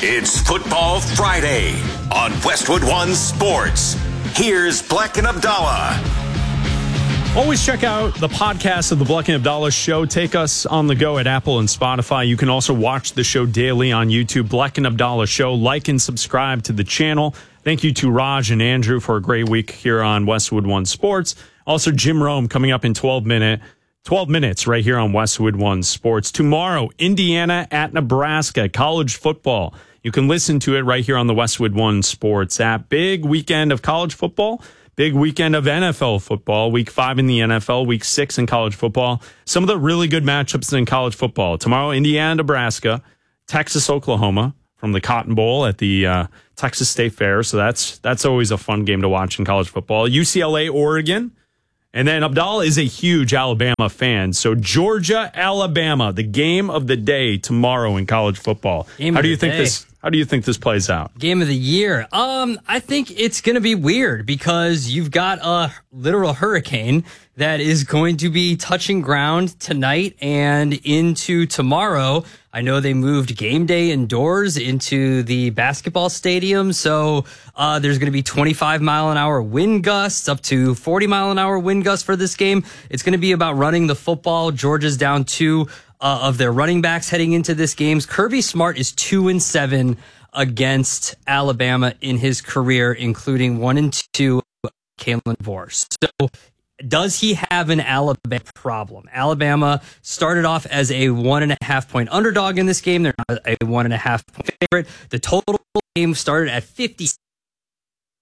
It's Football Friday on Westwood One Sports. Here's Black and Abdallah. Always check out the podcast of the Black and Abdallah Show. Take us on the go at Apple and Spotify. You can also watch the show daily on YouTube, Black and Abdallah Show. Like and subscribe to the channel. Thank you to Raj and Andrew for a great week here on Westwood One Sports. Also, Jim Rome coming up in 12 minutes right here on Westwood One Sports. Tomorrow, Indiana at Nebraska, college football. You can listen to it right here on the Westwood One Sports app. Big weekend of college football. Big weekend of NFL football. Week 5 in the NFL, week 6 in college football. Some of the really good matchups in college football. Tomorrow, Indiana, Nebraska, Texas, Oklahoma from the Cotton Bowl at the Texas State Fair. So that's always a fun game to watch in college football. UCLA, Oregon. And then Abdallah is a huge Alabama fan. So Georgia, Alabama, the game of the day tomorrow in college football. How do you think this plays out? Game of the year. I think it's going to be weird because you've got a literal hurricane that is going to be touching ground tonight and into tomorrow. I know they moved game day indoors into the basketball stadium. So there's going to be 25-mile-an-hour wind gusts, up to 40-mile-an-hour wind gusts for this game. It's going to be about running the football. Georgia's down 2 of their running backs heading into this game. Kirby Smart is 2-7 against Alabama in his career, including 1-2 Kalen DeVore. So does he have an Alabama problem? Alabama started off as a 1.5-point underdog in this game. They're not a 1.5-point favorite. The total game started at 56.